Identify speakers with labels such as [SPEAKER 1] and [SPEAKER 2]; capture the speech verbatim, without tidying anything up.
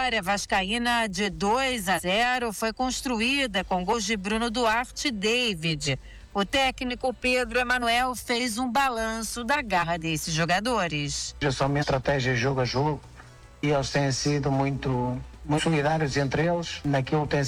[SPEAKER 1] vitória vascaína de dois a zero foi construída com gols de Bruno Duarte e David. O técnico Pedro Emanuel fez um balanço da garra desses jogadores.
[SPEAKER 2] Eu sou a minha estratégia jogo a jogo e eles têm sido muito, muito solidários entre eles naquilo que tem